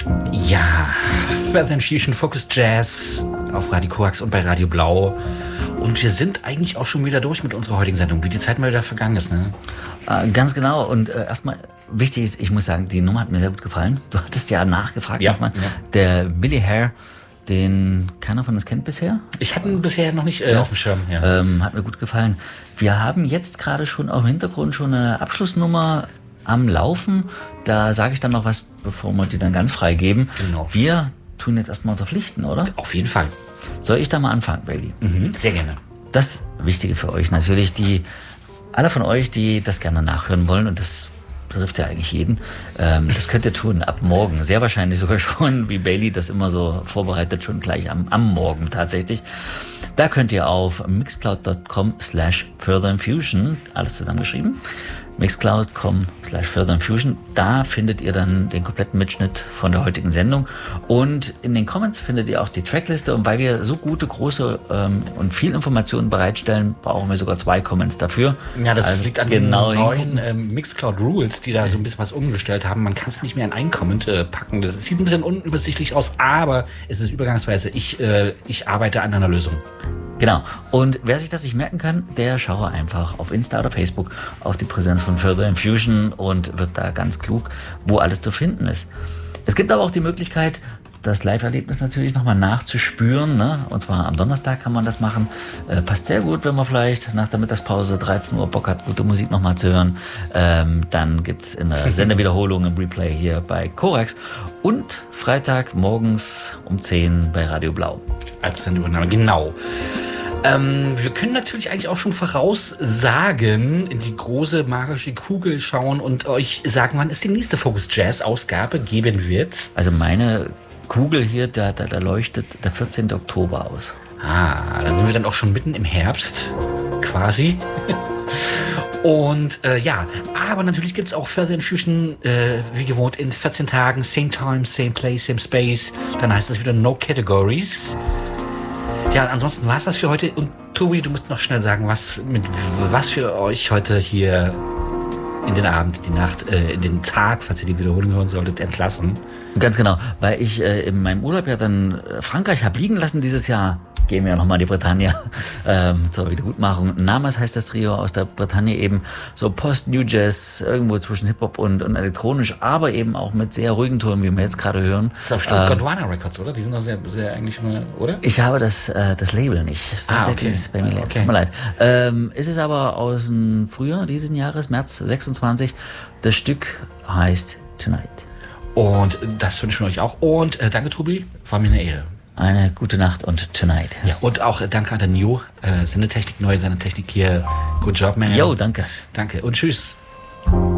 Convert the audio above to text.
Ja, Further Infusion, Focus Jazz auf Radio Korax und bei Radio Blau. Und wir sind eigentlich auch schon wieder durch mit unserer heutigen Sendung, wie die Zeit mal wieder vergangen ist, ne? Ganz genau. Und erstmal wichtig ist, ich muss sagen, die Nummer hat mir sehr gut gefallen. Du hattest ja nachgefragt, nochmal. Ja. Der Billy Hare, den keiner von uns kennt bisher. Ich hatte ihn bisher noch nicht auf dem Schirm. Ja. Hat mir gut gefallen. Wir haben jetzt gerade schon auch im Hintergrund schon eine Abschlussnummer am Laufen. Da sage ich dann noch was, bevor wir die dann ganz frei geben. Genau. Wir tun jetzt erstmal unsere Pflichten, oder? Auf jeden Fall. Soll ich da mal anfangen, Bailey? Sehr gerne. Das Wichtige für euch natürlich, alle von euch, die das gerne nachhören wollen, und das betrifft ja eigentlich jeden, das könnt ihr tun ab morgen. Sehr wahrscheinlich sogar schon, wie Bailey das immer so vorbereitet, schon gleich am Morgen tatsächlich. Da könnt ihr auf mixcloud.com/furtherinfusion, alles zusammengeschrieben, mixcloud.com/furtherinfusion. Da findet ihr dann den kompletten Mitschnitt von der heutigen Sendung. Und in den Comments findet ihr auch die Trackliste. Und weil wir so gute, große und viel Informationen bereitstellen, brauchen wir sogar 2 Comments dafür. Ja, das liegt an den neuen Mixcloud Rules, die da so ein bisschen was umgestellt haben. Man kann es nicht mehr in einen Comment packen. Das sieht ein bisschen unübersichtlich aus, aber es ist übergangsweise. Ich arbeite an einer Lösung. Genau. Und wer sich das nicht merken kann, der schaue einfach auf Insta oder Facebook auf die Präsenz von Further Infusion und wird da ganz klug, wo alles zu finden ist. Es gibt aber auch die Möglichkeit, das Live-Erlebnis natürlich nochmal nachzuspüren, ne? Und zwar am Donnerstag kann man das machen. Passt sehr gut, wenn man vielleicht nach der Mittagspause 13 Uhr Bock hat, gute Musik nochmal zu hören. Dann gibt es in der Senderwiederholung im Replay hier bei Korax und Freitag morgens um 10 bei Radio Blau. Als Sendeübernahme, genau. Wir können natürlich eigentlich auch schon voraussagen, in die große magische Kugel schauen und euch sagen, wann es die nächste Focus Jazz Ausgabe geben wird. Also meine Kugel hier, da leuchtet der 14. Oktober aus. Dann sind wir dann auch schon mitten im Herbst, quasi. Und aber natürlich gibt es auch Further Infusion, wie gewohnt, in 14 Tagen, same time, same place, same space. Dann heißt es wieder No Categories. Ja, ansonsten war es das für heute. Und Tobi, du musst noch schnell sagen, was für euch heute hier in den Abend, in die Nacht, in den Tag, falls ihr die Wiederholung hören solltet, entlassen. Ganz genau, weil ich in meinem Urlaub ja dann Frankreich habe liegen lassen dieses Jahr. Gehen wir ja nochmal die Bretagne zur Wiedergutmachung. Namas heißt das Trio aus der Bretagne, eben so Post-New Jazz, irgendwo zwischen Hip-Hop und elektronisch, aber eben auch mit sehr ruhigen Tonen, wie wir jetzt gerade hören. Das ist aber bestimmt Gondwana Records, oder? Die sind doch sehr, sehr eigentlich immer, oder? Ich habe das Label nicht. Tatsächlich ist es bei mir leer. Tut mir leid. Es ist aber aus dem Frühjahr dieses Jahres, März 26. Das Stück heißt Tonight. Und das wünsche ich euch auch. Und danke, Tobi, war mir eine Ehre. Eine gute Nacht und Tonight. Ja, und auch danke an der New Sendetechnik, neue Sendetechnik hier. Good job, man. Jo, danke. Danke und tschüss.